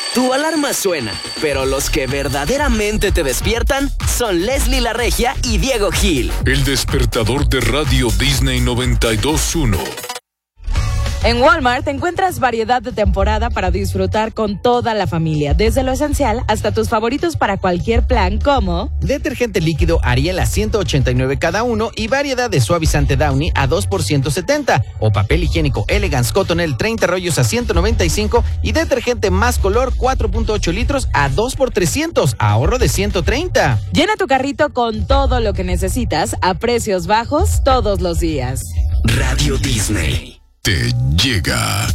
Tu alarma suena, pero los que verdaderamente te despiertan son Leslie La Regia y Diego Gil. El despertador de Radio Disney 92.1. En Walmart encuentras variedad de temporada para disfrutar con toda la familia, desde lo esencial hasta tus favoritos para cualquier plan, como detergente líquido Ariel a 189 cada uno y variedad de suavizante Downy a 2 por 170, o papel higiénico Elegance Cottonelle 30 rollos a 195 y detergente Más Color 4.8 litros a 2 por 300, ahorro de 130. Llena tu carrito con todo lo que necesitas a precios bajos todos los días. Radio Disney Te llega.